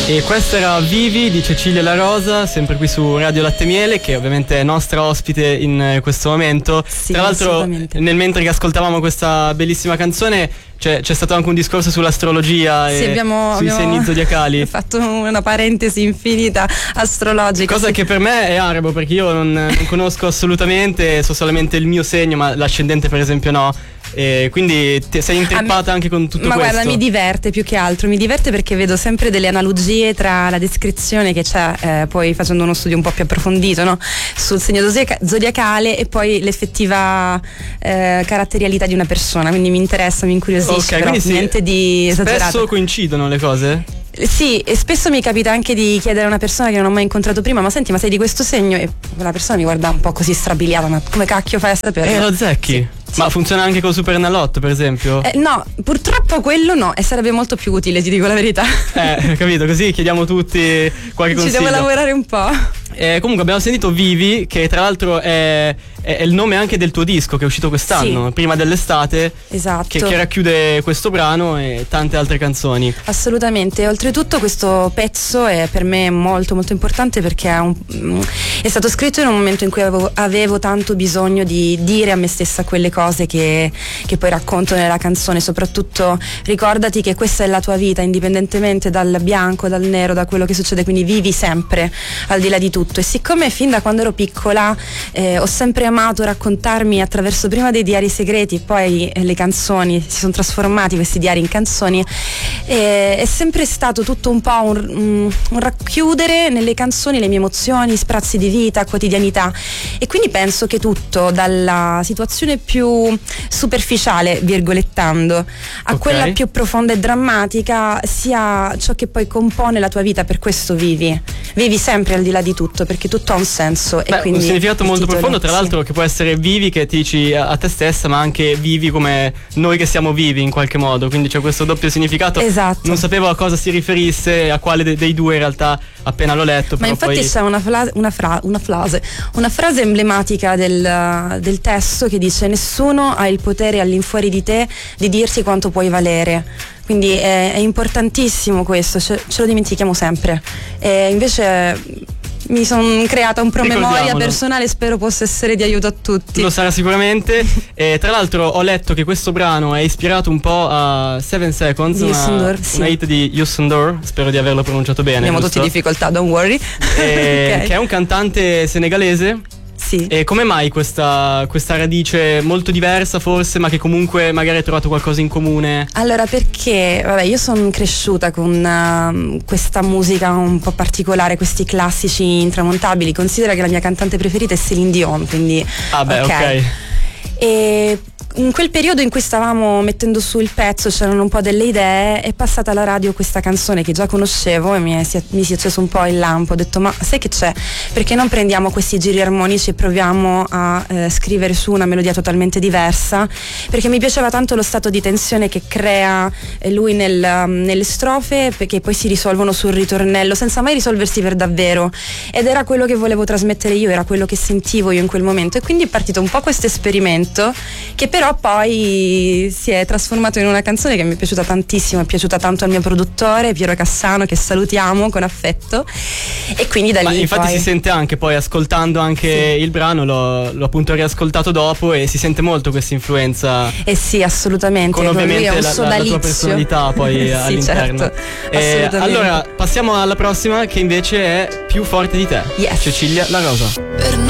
E questa era Vivi di Cecilia La Rosa, sempre qui su Radio Latte Miele, che ovviamente è nostra ospite in questo momento. Sì, tra l'altro, nel mentre che ascoltavamo questa bellissima canzone, c'è stato anche un discorso sull'astrologia e sui segni zodiacali. Ho fatto una parentesi infinita astrologica. Cosa che per me è arabo, perché io non conosco assolutamente, so solamente il mio segno, ma l'ascendente per esempio no. E quindi sei intrippata anche con tutto questo. Ma guarda, mi diverte più che altro, mi diverte perché vedo sempre delle analogie tra la descrizione che c'è, poi facendo uno studio un po' più approfondito, no? Sul segno zodiacale e poi l'effettiva caratterialità di una persona, quindi mi interessa, mi incuriosisce, però niente di esagerato. Spesso coincidono le cose? Sì, e spesso mi capita anche di chiedere a una persona che non ho mai incontrato prima: ma senti, ma sei di questo segno? E la persona mi guarda un po' così strabiliata: ma come cacchio fai a sapere? Lo zecchi? Sì. Ma funziona anche col Supernalotto, per esempio? No, purtroppo quello no, e sarebbe molto più utile, ti dico la verità. Capito, così chiediamo tutti qualche consiglio. Ci devo lavorare un po'. Comunque abbiamo sentito Vivi, che tra l'altro è il nome anche del tuo disco che è uscito quest'anno, sì, prima dell'estate. Esatto. Che racchiude questo brano e tante altre canzoni. Assolutamente. Oltretutto questo pezzo è per me molto molto importante perché è stato scritto in un momento in cui avevo tanto bisogno di dire a me stessa quelle cose che poi racconto nella canzone. Soprattutto ricordati che questa è la tua vita, indipendentemente dal bianco, dal nero, da quello che succede, quindi vivi sempre al di là di tutto. E siccome fin da quando ero piccola ho sempre amato raccontarmi attraverso prima dei diari segreti, poi le canzoni, si sono trasformati questi diari in canzoni, è sempre stato tutto un po' un racchiudere nelle canzoni le mie emozioni, sprazzi di vita, quotidianità, e quindi penso che tutto, dalla situazione più superficiale, virgolettando, a quella più profonda e drammatica, sia ciò che poi compone la tua vita. Per questo vivi sempre al di là di tutto, perché tutto ha un senso. E quindi un significato molto profondo, tra l'altro, sì, che può essere vivi, che ti dici a te stessa, ma anche vivi come noi che siamo vivi in qualche modo, quindi c'è questo doppio significato. Esatto. Non sapevo a cosa si riferisse, a quale dei due in realtà, appena l'ho letto. Ma infatti poi c'è una frase emblematica del testo che dice: nessuno ha il potere all'infuori di te di dirti quanto puoi valere. Quindi è importantissimo questo, ce lo dimentichiamo sempre. E invece mi sono creata un promemoria personale, spero possa essere di aiuto a tutti. Lo sarà sicuramente. E tra l'altro ho letto che questo brano è ispirato un po' a 7 Seconds, una hit di Youssou N'Dour, spero di averlo pronunciato bene. Abbiamo tutti difficoltà, don't worry. Che è un cantante senegalese. Sì. E come mai questa radice molto diversa forse, ma che comunque magari hai trovato qualcosa in comune? Allora, perché io sono cresciuta con questa musica un po' particolare, questi classici intramontabili. Considera che la mia cantante preferita è Céline Dion, quindi ok. E in quel periodo in cui stavamo mettendo su il pezzo, c'erano un po' delle idee, è passata alla radio questa canzone che già conoscevo e mi si è acceso un po' il lampo. Ho detto: ma sai che c'è? Perché non prendiamo questi giri armonici e proviamo a scrivere su una melodia totalmente diversa? Perché mi piaceva tanto lo stato di tensione che crea lui nelle strofe, perché poi si risolvono sul ritornello senza mai risolversi per davvero, ed era quello che volevo trasmettere io, era quello che sentivo io in quel momento. E quindi è partito un po' questo esperimento, che però poi si è trasformato in una canzone che mi è piaciuta tantissimo, è piaciuta tanto al mio produttore Piero Cassano, che salutiamo con affetto, e quindi da lì. Ma infatti poi si sente anche poi ascoltando anche il brano, l'ho appunto riascoltato dopo, e si sente molto questa influenza. Sì, assolutamente, con ovviamente lui è un la tua personalità poi sì, all'interno. Certo, allora passiamo alla prossima, che invece è Più forte di te. Yes. Cecilia La Rosa.